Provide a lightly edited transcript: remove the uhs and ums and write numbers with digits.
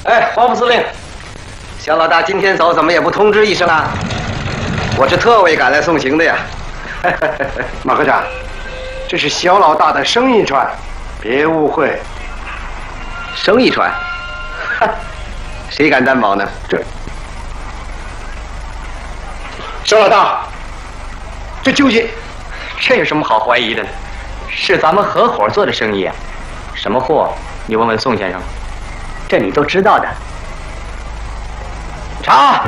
哎，黄副司令，肖老大今天走，怎么也不通知一声啊？我是特为赶来送行的呀。 马科长，这是肖老大的生意船，别误会。 生意船？谁敢担保呢？ 肖老大，这究竟…… 这有什么好怀疑的呢？是咱们合伙做的生意啊。什么货？你问问宋先生。 这你都知道的。 查！